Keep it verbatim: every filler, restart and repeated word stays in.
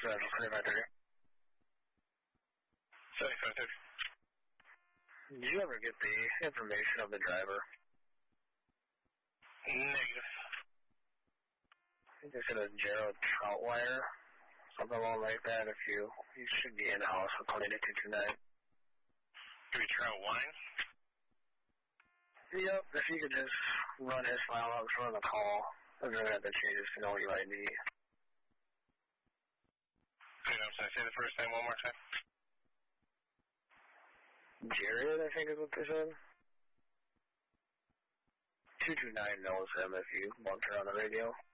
Central, seventy-five thirty. seventy-five thirty. Did you ever get the information of the driver? Negative. I think they said a Gerald Troutwire, something along like that. If you, you should be in the house according to two two nine. Do we Trout wine? Yep, if you could just run his file out in front of the call, I'm going to have to change his to no U I D. Say, I'm sorry, say the first name one more time. Jared, I think is what they said. two two nine knows him if you want her on the radio.